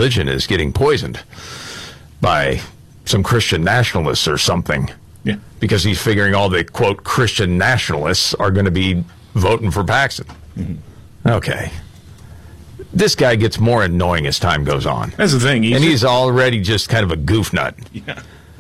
religion is getting poisoned by some Christian nationalists or something. Yeah. Because he's figuring all the, quote, Christian nationalists are going to be voting for Paxton. Mm-hmm. Okay. This guy gets more annoying as time goes on. That's the thing. He's already just kind of a goof nut. Yeah.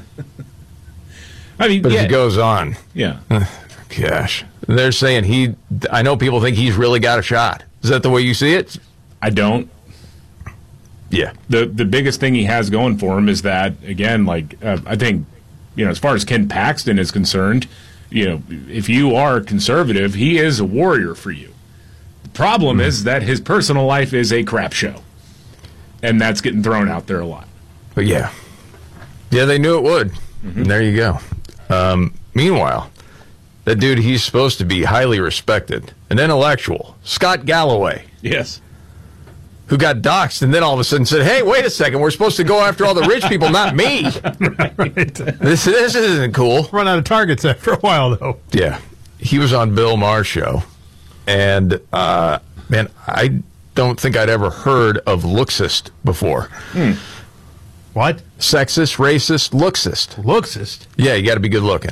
I mean, but as it goes on. Yeah. Gosh. They're saying I know people think he's really got a shot. Is that the way you see it? I don't. Yeah. The biggest thing he has going for him is that, again, I think, as far as Ken Paxton is concerned, if you are conservative, he is a warrior for you. The problem is that his personal life is a crap show. And that's getting thrown out there a lot. But yeah. Yeah, they knew it would. Mm-hmm. And there you go. Meanwhile, that dude, he's supposed to be highly respected, an intellectual, Scott Galloway. Yes. Who got doxxed and then all of a sudden said, hey, wait a second, we're supposed to go after all the rich people, not me. Right. This isn't cool. Run out of targets after a while, though. Yeah. He was on Bill Maher's show. And, man, I don't think I'd ever heard of looksist before. What? Sexist, racist, looksist. Looksist? Yeah, you got to be good looking.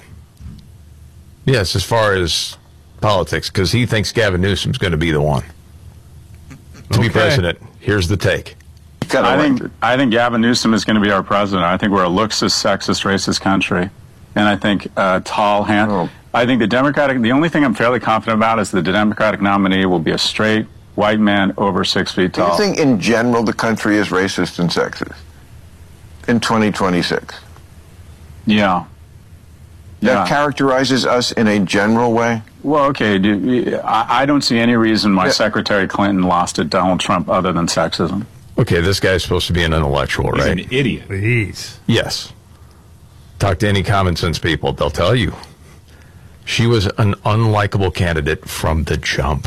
Yes, as far as politics, because he thinks Gavin Newsom's going to be the one to be president. Here's the take. I think Gavin Newsom is going to be our president. I think we're a looksist, sexist, racist country. And I think tall, I think the only thing I'm fairly confident about is that the Democratic nominee will be a straight white man over 6 feet tall. Do you think in general the country is racist and sexist in 2026? Yeah. That characterizes us in a general way? Well, okay. I don't see any reason why Secretary Clinton lost to Donald Trump other than sexism. Okay, this guy's supposed to be an intellectual, right? He's an idiot. Please. Yes. Talk to any common sense people. They'll tell you. She was an unlikable candidate from the jump.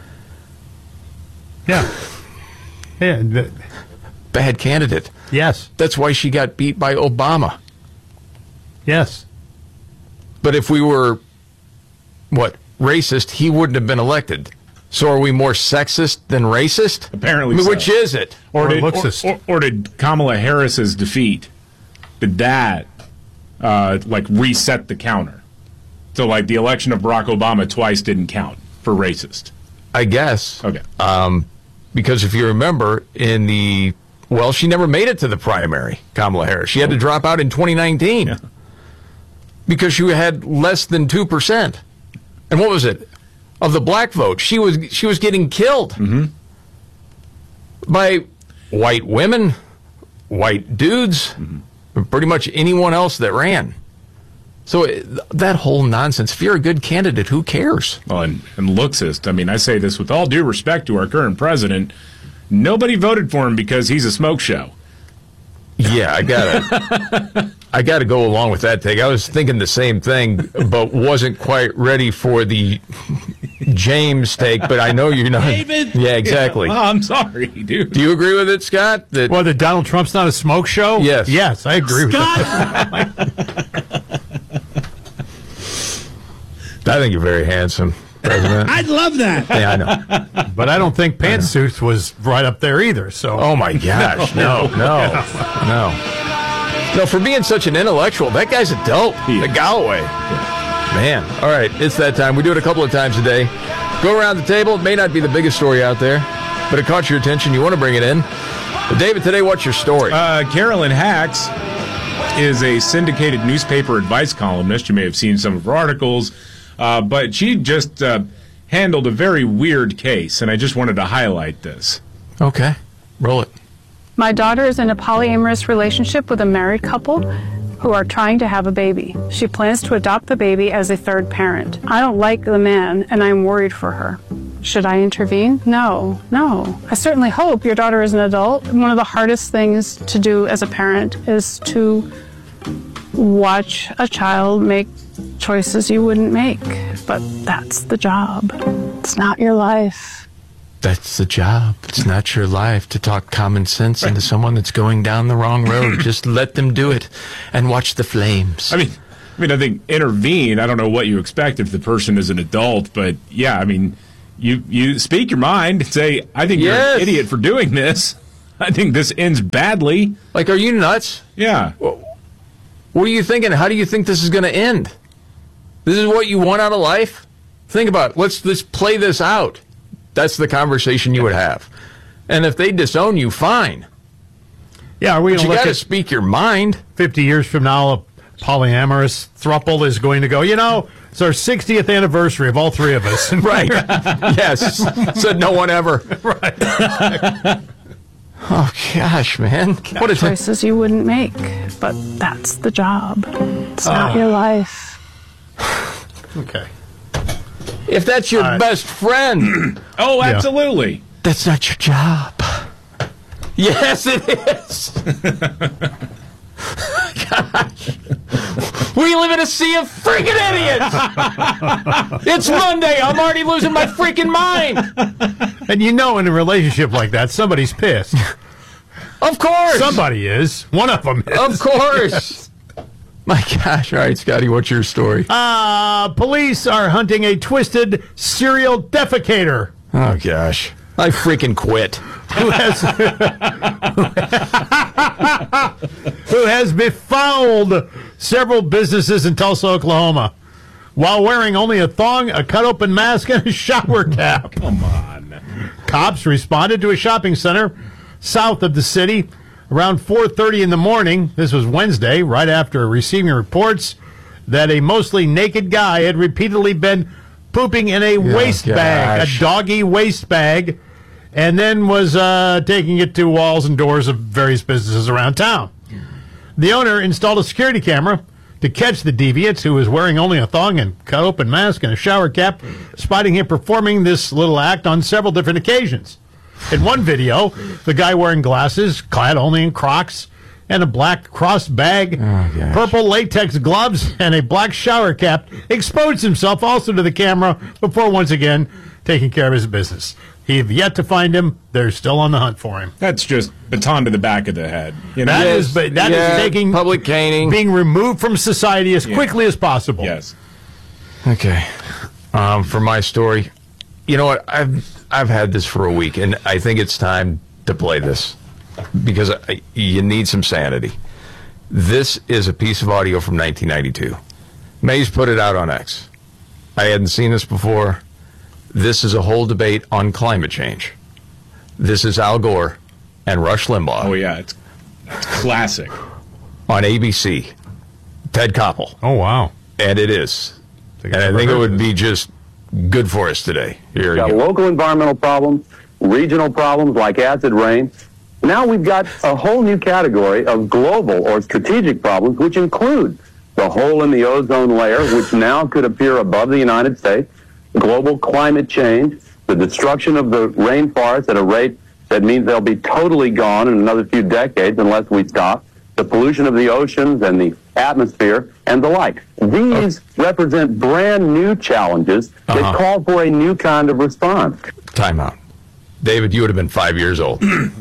Yeah. Yeah. Bad candidate. Yes. That's why she got beat by Obama. Yes. But if we were, racist, he wouldn't have been elected. So are we more sexist than racist? Apparently so. Which is it? Or did Kamala Harris's defeat, did that, reset the counter? So, the election of Barack Obama twice didn't count for racist. I guess. Okay. Because if you remember, she never made it to the primary, Kamala Harris. She had to drop out in 2019. Yeah. Because she had less than 2%. And what was it? Of the black vote, she was getting killed by white women, white dudes, pretty much anyone else that ran. So that whole nonsense, if you're a good candidate, who cares? Well, and looksist, I mean, I say this with all due respect to our current president, nobody voted for him because he's a smoke show. Yeah, I gotta go along with that take. I was thinking the same thing, but wasn't quite ready for the James take. But I know you're not. David. Yeah, exactly. Yeah, well, I'm sorry, dude. Do you agree with it, Scott? That Donald Trump's not a smoke show? Yes. Yes, I agree with that. I think you're very handsome, President. I'd love that. Yeah, I know. But I don't think Pantsuits was right up there either. So. Oh my gosh, no. No, for being such an intellectual, that guy's a dope. The Galloway. Yeah. Man. All right, it's that time. We do it a couple of times a day. Go around the table. It may not be the biggest story out there, but it caught your attention. You want to bring it in. But David, today, what's your story? Carolyn Hacks is a syndicated newspaper advice columnist. You may have seen some of her articles, but she just handled a very weird case, and I just wanted to highlight this. Okay. Roll it. My daughter is in a polyamorous relationship with a married couple who are trying to have a baby. She plans to adopt the baby as a third parent. I don't like the man, and I'm worried for her. Should I intervene? No. I certainly hope your daughter is an adult. One of the hardest things to do as a parent is to watch a child make choices you wouldn't make. But that's the job. It's not your life. That's the job. It's not your life to talk common sense into someone that's going down the wrong road. Just let them do it and watch the flames. I mean, I think intervene. I don't know what you expect if the person is an adult, but yeah, I mean, you speak your mind and say, I think you're an idiot for doing this. I think this ends badly. Like, are you nuts? Yeah. What are you thinking? How do you think this is going to end? This is what you want out of life? Think about it. Let's play this out. That's the conversation you would have. And if they disown you, fine. Yeah, are we But going you to got look to at speak your mind. 50 years from now, a polyamorous throuple is going to go, it's our 60th anniversary of all three of us. Right. Yes. Said no one ever. Right. Oh, gosh, man. What a Choices you wouldn't make, but that's the job. It's not your life. Okay. If that's your All right. best friend, Oh, absolutely. that's not your job. Yes, it is. Gosh. We live in a sea of freaking idiots. It's Monday. I'm already losing my freaking mind. And in a relationship like that, somebody's pissed. Of course. Somebody is. One of them is. Of course. My gosh. All right, Scotty, what's your story? Police are hunting a twisted serial defecator Oh, gosh. I freaking quit. who has befouled several businesses in Tulsa, Oklahoma, while wearing only a thong, a cut-open mask, and a shower cap. Come on. Cops responded to a shopping center south of the city around 4:30 in the morning. This was Wednesday, right after receiving reports that a mostly naked guy had repeatedly been pooping in a waste bag, gosh. a doggy waste bag, and then was taking it to walls and doors of various businesses around town. The owner installed a security camera to catch the deviant, who was wearing only a thong and cut-open mask and a shower cap, spotting him performing this little act on several different occasions. In one video, the guy wearing glasses, clad only in Crocs, and a black cross bag, gosh. purple latex gloves, and a black shower cap, exposed himself also to the camera before once again taking care of his business. He have yet to find him. They're still on the hunt for him. That's just baton to the back of the head. That is taking public caning. being removed from society as quickly as possible. Yes. Okay. For my story, you know what? I've had this for a week, and I think it's time to play this because you need some sanity. This is a piece of audio from 1992. Mays put it out on X. I hadn't seen this before. This is a whole debate on climate change. This is Al Gore and Rush Limbaugh Oh, yeah. It's classic. on ABC. Ted Koppel. Oh, wow. And it is. Think And I've I never think it heard would of be just good for us today. Here Got you go. local environmental problems, regional problems like acid rain. Now we've got a whole new category of global or strategic problems, which include the hole in the ozone layer, which now could appear above the United States, global climate change, the destruction of the rainforest at a rate that means they'll be totally gone in another few decades unless we stop, the pollution of the oceans and the atmosphere, and the like. These represent brand new challenges that call for a new kind of response. Time out. David, you would have been 5 years old.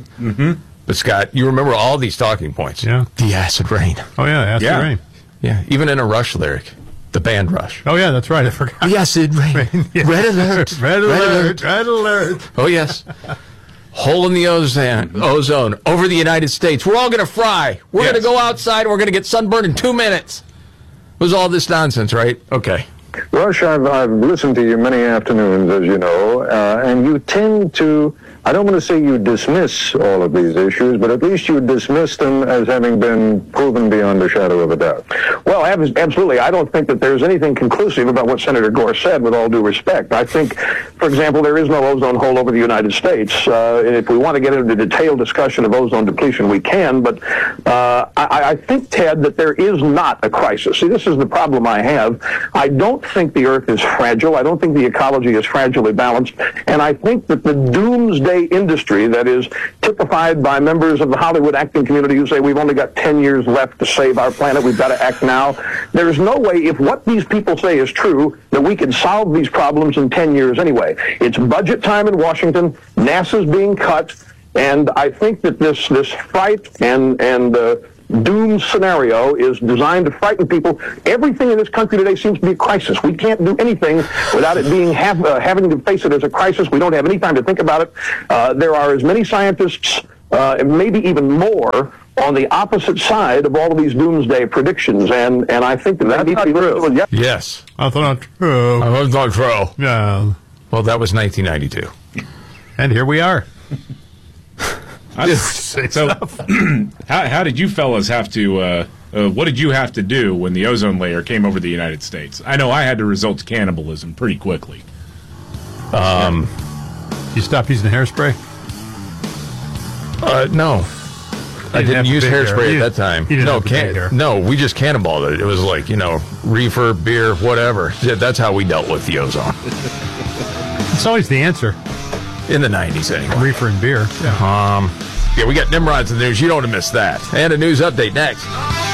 But Scott, you remember all these talking points. Yeah. The acid rain. Oh, yeah, acid Yeah. rain. Yeah. Even in a Rush lyric. The band Rush. Oh, yeah, that's right. I forgot. The acid rain. Yeah. Red alert. Red alert. Red alert. Oh, yes. Hole in the ozone over the United States. We're all going to fry. We're Yes. going to go outside and we're going to get sunburned in 2 minutes. It was all this nonsense, right? Okay. Rush, I've listened to you many afternoons, as you know, and you tend to, I don't want to say you dismiss all of these issues, but at least you dismiss them as having been proven beyond a shadow of a doubt. Well, absolutely. I don't think that there's anything conclusive about what Senator Gore said, with all due respect. I think, for example, there is no ozone hole over the United States. If we want to get into detailed discussion of ozone depletion, we can, but I think, Ted, that there is not a crisis. See, this is the problem I have. I don't think the Earth is fragile. I don't think the ecology is fragilely balanced. And I think that the doomsday industry that is typified by members of the Hollywood acting community who say we've only got 10 years left to save our planet, we've got to act now. There's no way, if what these people say is true, that we can solve these problems in 10 years anyway. It's budget time in Washington. NASA's being cut. And I think that this fright and doom scenario is designed to frighten people. Everything in this country today seems to be a crisis. We can't do anything without it being having to face it as a crisis. We don't have any time to think about it. There are as many scientists maybe even more, on the opposite side of all of these doomsday predictions, and I think that needs to be true. Yes. That's not true. That's not true. Yeah. Well, that was 1992. And here we are. So, how did you fellas have to, what did you have to do when the ozone layer came over the United States? I know I had to resort to cannibalism pretty quickly. You stopped using hairspray? No. I didn't use hairspray at that time. No, we just cannonballed it. It was like, reefer, beer, whatever. Yeah, that's how we dealt with the ozone. It's always the answer. In the 90s, anyway. Reefer and beer. Yeah, we got Nimrod's in the news. You don't want to miss that. And a news update next.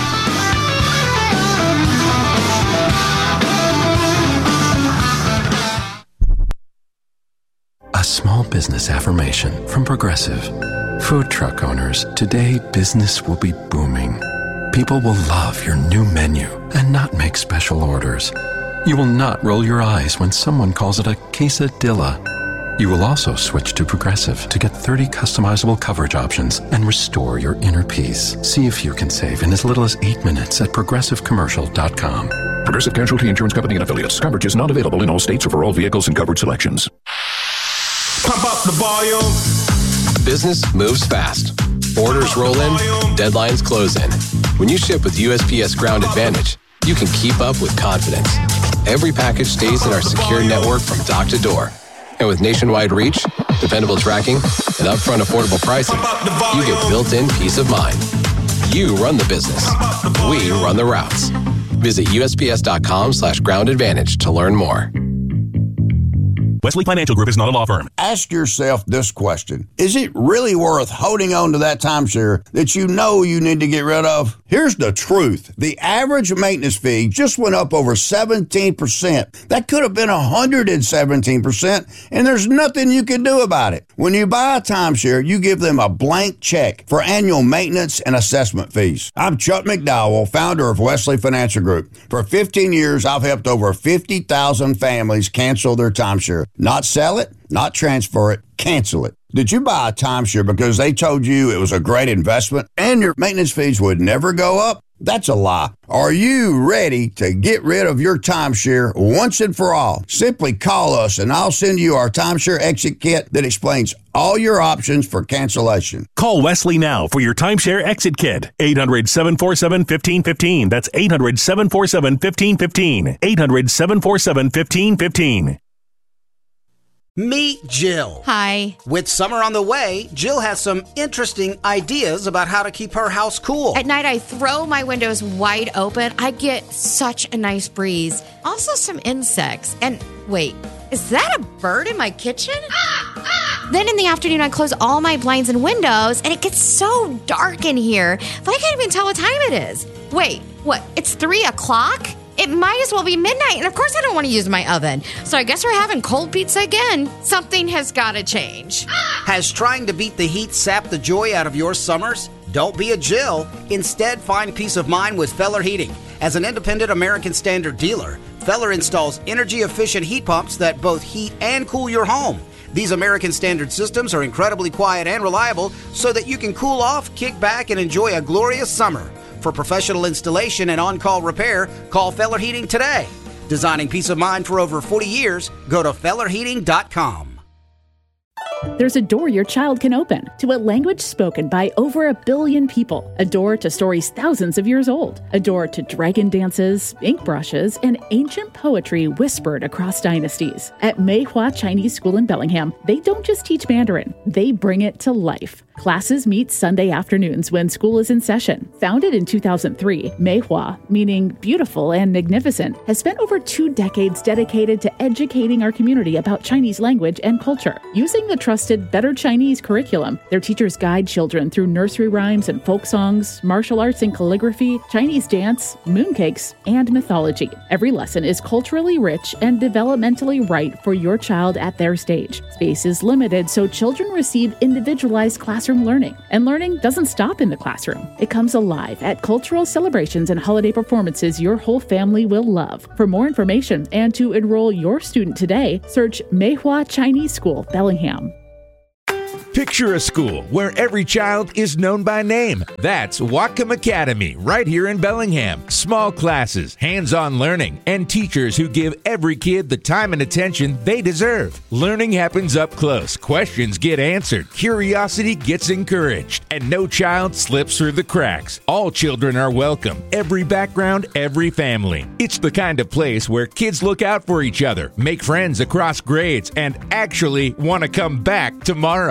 A small business affirmation from Progressive. Food truck owners, today business will be booming. People will love your new menu and not make special orders. You will not roll your eyes when someone calls it a quesadilla. You will also switch to Progressive to get 30 customizable coverage options and restore your inner peace. See if you can save in as little as 8 minutes at ProgressiveCommercial.com. Progressive Casualty Insurance Company and Affiliates. Coverage is not available in all states or for all vehicles and covered selections. Pump up the volume. Business moves fast. Orders roll in, deadlines close in. When you ship with USPS Ground Advantage, you can keep up with confidence. Every package stays in our secure network from dock to door. And with nationwide reach, dependable tracking, and upfront affordable pricing, you get built-in peace of mind. You run the business. We run the routes. Visit USPS.com/Ground Advantage to learn more. Wesley Financial Group is not a law firm. Ask yourself this question. Is it really worth holding on to that timeshare that you know you need to get rid of? Here's the truth. The average maintenance fee just went up over 17%. That could have been 117%, and there's nothing you can do about it. When you buy a timeshare, you give them a blank check for annual maintenance and assessment fees. I'm Chuck McDowell, founder of Wesley Financial Group. For 15 years, I've helped over 50,000 families cancel their timeshare. Not sell it, not transfer it, cancel it. Did you buy a timeshare because they told you it was a great investment and your maintenance fees would never go up? That's a lie. Are you ready to get rid of your timeshare once and for all? Simply call us and I'll send you our timeshare exit kit that explains all your options for cancellation. Call Wesley now for your timeshare exit kit. 800-747-1515. That's 800-747-1515. 800-747-1515. Meet Jill. Hi. With summer on the way, Jill has some interesting ideas about how to keep her house cool. At night, I throw my windows wide open. I get such a nice breeze. Also some insects. And wait, is that a bird in my kitchen? Then in the afternoon, I close all my blinds and windows, and it gets so dark in here that I can't even tell what time it is. Wait, what? It's 3 o'clock? It might as well be midnight, and of course I don't want to use my oven. So I guess we're having cold pizza again. Something has got to change. Has trying to beat the heat sapped the joy out of your summers? Don't be a Jill. Instead, find peace of mind with Feller Heating. As an independent American Standard dealer, Feller installs energy-efficient heat pumps that both heat and cool your home. These American Standard systems are incredibly quiet and reliable so that you can cool off, kick back, and enjoy a glorious summer. For professional installation and on-call repair, call Feller Heating today. Designing peace of mind for over 40 years, go to FellerHeating.com. There's a door your child can open to a language spoken by over 1 billion people. A door to stories thousands of years old. A door to dragon dances, ink brushes, and ancient poetry whispered across dynasties. At Meihua Chinese School in Bellingham, they don't just teach Mandarin, they bring it to life. Classes meet Sunday afternoons when school is in session. Founded in 2003, Meihua, meaning beautiful and magnificent, has spent over 2 decades dedicated to educating our community about Chinese language and culture. Using the trusted Better Chinese curriculum, their teachers guide children through nursery rhymes and folk songs, martial arts and calligraphy, Chinese dance, mooncakes, and mythology. Every lesson is culturally rich and developmentally right for your child at their stage. Space is limited, so children receive individualized classroom learning. And learning doesn't stop in the classroom. It comes alive at cultural celebrations and holiday performances your whole family will love. For more information and to enroll your student today, search Meihua Chinese School, Bellingham. Picture a school where every child is known by name. That's Whatcom Academy, right here in Bellingham. Small classes, hands-on learning, and teachers who give every kid the time and attention they deserve. Learning happens up close. Questions get answered. Curiosity gets encouraged. And no child slips through the cracks. All children are welcome. Every background, every family. It's the kind of place where kids look out for each other, make friends across grades, and actually want to come back tomorrow.